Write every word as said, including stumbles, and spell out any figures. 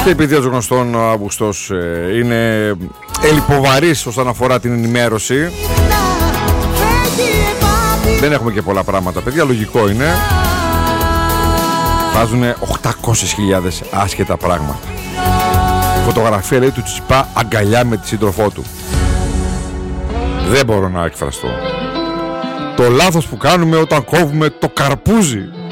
Και επειδή ως γνωστόν ο Αύγουστος ε, είναι ελιποβαρής όσον αφορά την ενημέρωση, δεν έχουμε και πολλά πράγματα, παιδιά, λογικό είναι. Βάζουν οκτακόσιες χιλιάδες άσχετα πράγματα. Φωτογραφία, λέει, του Τσιπά αγκαλιά με τη σύντροφό του. Δεν μπορώ να εκφραστώ. Το λάθος που κάνουμε όταν κόβουμε το καρπούζι.